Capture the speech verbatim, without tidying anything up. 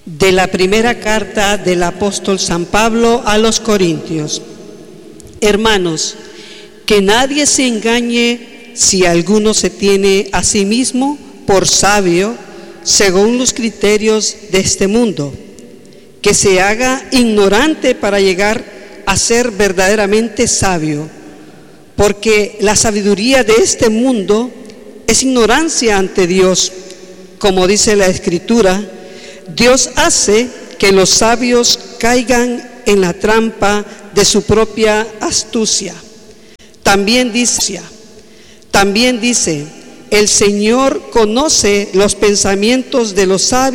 De la primera carta del apóstol San Pablo a los Corintios. Hermanos, que nadie se engañe. Si alguno se tiene a sí mismo por sabio, según los criterios de este mundo, que se haga ignorante para llegar a ser verdaderamente sabio, porque la sabiduría de este mundo es ignorancia ante Dios. Como dice la Escritura, Dios hace que los sabios caigan en la trampa de su propia astucia. También dice, también dice, el Señor conoce los pensamientos de los sabios